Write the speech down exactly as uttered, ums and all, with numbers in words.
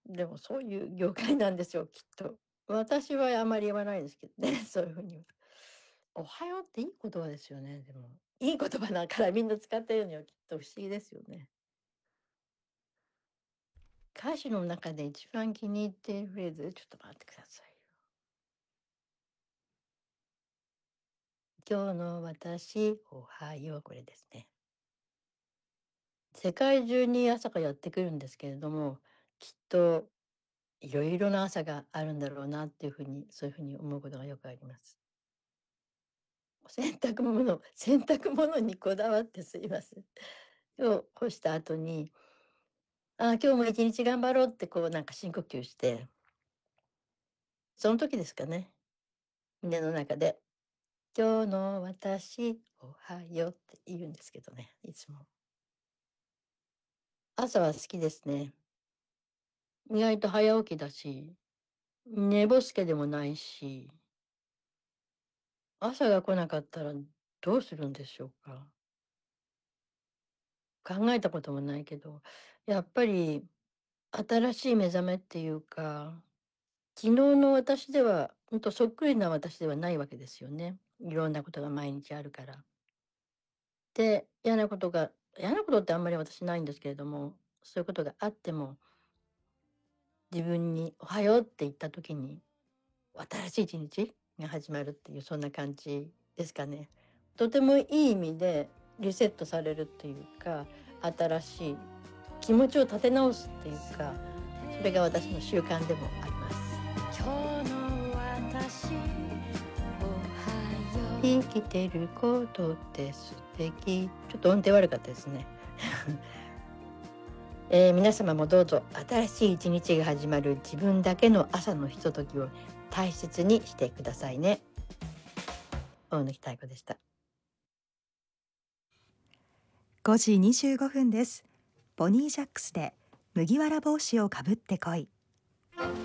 でもそういう業界なんですよ、きっと。私はあまり言わないですけどね、そういう風には。おはようっていい言葉ですよね、でも。いい言葉だからみんな使ってるのよ、きっと不思議ですよね。歌詞の中で一番気に入っているフレーズ、ちょっと待ってくださいよ。今日の私、おはよう、これですね。世界中に朝がやってくるんですけれども、きっといろいろな朝があるんだろうなっていう風に、そういう風に思うことがよくあります。洗濯物洗濯物にこだわってすいません。を干した後に、ああ、今日もいちにち頑張ろうってこうなんか深呼吸して、その時ですかね、胸の中で、今日の私、おはようって言うんですけどね、いつも。朝は好きですね。意外と早起きだし、寝ぼすけでもないし、朝が来なかったらどうするんでしょうか。考えたこともないけど、やっぱり新しい目覚めっていうか、昨日の私では、ほんとそっくりな私ではないわけですよね。いろんなことが毎日あるから。で、嫌なことが嫌なことってあんまり私ないんですけれども、そういうことがあっても、自分に「おはよう」って言った時に、新しいいちにちが始まるっていうそんな感じですかね。とてもいい意味でリセットされるっていうか、新しい気持ちを立て直すっていうか、それが私の習慣でもあります。 今日の私、おはよう。 生きてることって素敵。ちょっと音程悪かったですね。えー皆様もどうぞ新しい一日が始まる自分だけの朝のひとときを大切にしてくださいね。大貫妙子でした。 ごじにじゅうごふんです。ボニージャックスで麦わら帽子をかぶってこい。